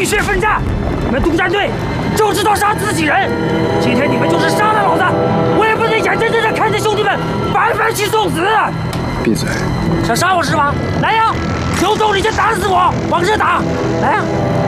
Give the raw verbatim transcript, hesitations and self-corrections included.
浴血奋战。你们督战队就知道杀自己人，今天你们就是杀了老子，我也不能眼睁睁的看着兄弟们白白去送死。 闭嘴！ 想杀我是吧？来呀，有种你就打死我，往这打！来呀！